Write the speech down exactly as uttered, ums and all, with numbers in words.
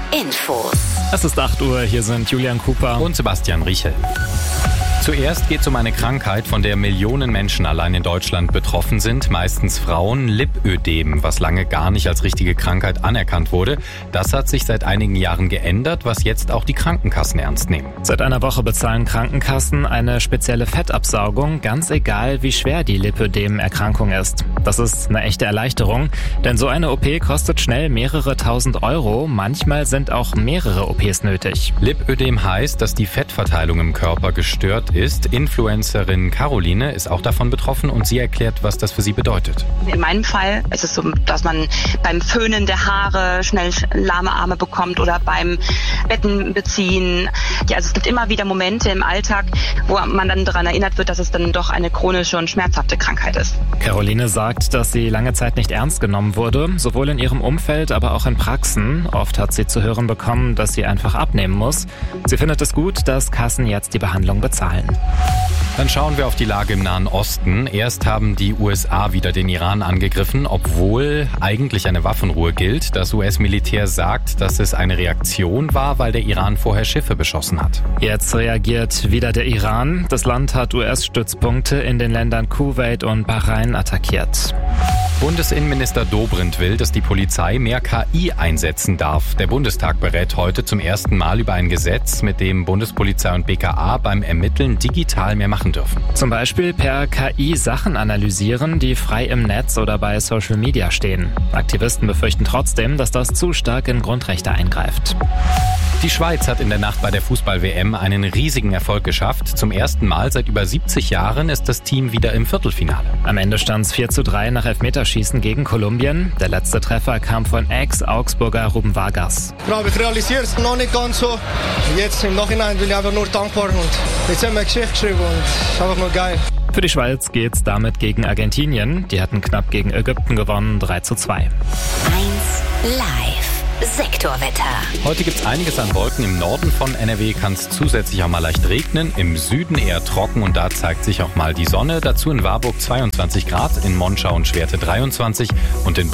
Infos. Es ist acht Uhr, hier sind Julian Cooper und Sebastian Riechel. Zuerst geht es um eine Krankheit, von der Millionen Menschen allein in Deutschland betroffen sind, meistens Frauen, Lipödem, was lange gar nicht als richtige Krankheit anerkannt wurde. Das hat sich seit einigen Jahren geändert, was jetzt auch die Krankenkassen ernst nehmen. Seit einer Woche bezahlen Krankenkassen eine spezielle Fettabsaugung, ganz egal wie schwer die Lipödem-Erkrankung ist. Das ist eine echte Erleichterung, denn so eine O P kostet schnell mehrere tausend Euro, manchmal sind auch mehrere O Ps nötig. Lipödem heißt, dass die Fettverteilung im Körper gestört ist. Influencerin Caroline ist auch davon betroffen und sie erklärt, was das für sie bedeutet. In meinem Fall ist es so, dass man beim Föhnen der Haare schnell lahme Arme bekommt oder beim Betten beziehen. Ja, also es gibt immer wieder Momente im Alltag, wo man dann daran erinnert wird, dass es dann doch eine chronische und schmerzhafte Krankheit ist. Caroline sagt, dass sie lange Zeit nicht ernst genommen wurde, sowohl in ihrem Umfeld, aber auch in Praxen. Oft hat sie zu hören bekommen, dass sie einfach abnehmen muss. Sie findet es gut, dass Kassen jetzt die Behandlung bezahlen. Dann schauen wir auf die Lage im Nahen Osten. Erst haben die U S A wieder den Iran angegriffen, obwohl eigentlich eine Waffenruhe gilt. Das U S-Militär sagt, dass es eine Reaktion war, weil der Iran vorher Schiffe beschossen hat. Jetzt reagiert wieder der Iran. Das Land hat U S-Stützpunkte in den Ländern Kuwait und Bahrain attackiert. Bundesinnenminister Dobrindt will, dass die Polizei mehr K I einsetzen darf. Der Bundestag berät heute zum ersten Mal über ein Gesetz, mit dem Bundespolizei und B K A beim Ermitteln digital mehr machen dürfen. Zum Beispiel per K I Sachen analysieren, die frei im Netz oder bei Social Media stehen. Aktivisten befürchten trotzdem, dass das zu stark in Grundrechte eingreift. Die Schweiz hat in der Nacht bei der Fußball-W M einen riesigen Erfolg geschafft. Zum ersten Mal seit über siebzig Jahren ist das Team wieder im Viertelfinale. Am Ende stand es vier zu drei nach Elfmeterschießen gegen Kolumbien. Der letzte Treffer kam von Ex-Augsburger Ruben Vargas. Ich glaube, ich realisiere es noch nicht ganz so. Jetzt im Nachhinein bin ich einfach nur dankbar und jetzt haben wir eine Geschichte geschrieben und es ist einfach nur geil. Für die Schweiz geht's damit gegen Argentinien. Die hatten knapp gegen Ägypten gewonnen, drei zu zwei. eins live. Sektorwetter. Heute gibt es einiges an Wolken. Im Norden von N R W kann es zusätzlich auch mal leicht regnen. Im Süden eher trocken und da zeigt sich auch mal die Sonne. Dazu in Warburg zweiundzwanzig Grad, in Monschau und Schwerte dreiundzwanzig und in